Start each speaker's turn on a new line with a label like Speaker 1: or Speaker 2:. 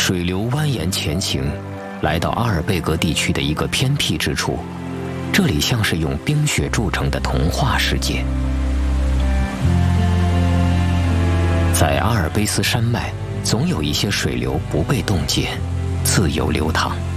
Speaker 1: 水流蜿蜒前行，来到阿尔贝格地区的一个偏僻之处，这里像是用冰雪铸成的童话世界。在阿尔卑斯山脉，总有一些水流不被冻结，自由流淌。